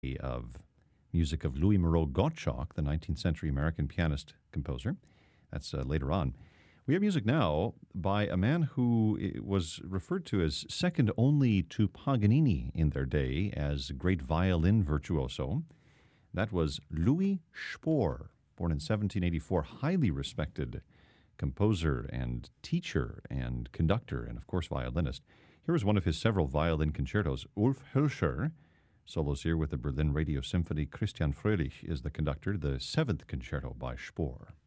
of music of Louis Moreau Gottschalk, the 19th century American pianist composer. That's later on. We have music now by a man who was referred to as second only to Paganini in their day as great violin virtuoso. That was Louis Spohr, born in 1784, highly respected composer and teacher and conductor and, of course, violinist. Here is one of his several violin concertos. Ulf Hölscher solos here with the Berlin Radio Symphony. Christian Fröhlich is the conductor, the seventh concerto by Spohr.